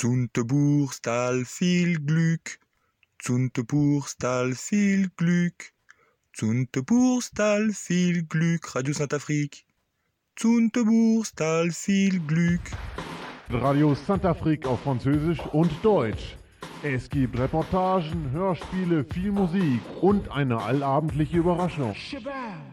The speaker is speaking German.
Zuntebuchstal viel Glück, Zuntebuchstal viel Glück, Zuntebuchstal viel Glück, Radio Saint-Afrique. Zuntebuchstal viel Glück. Radio Saint-Afrique auf Französisch und Deutsch. Es gibt Reportagen, Hörspiele, viel Musik und eine allabendliche Überraschung. Shabam!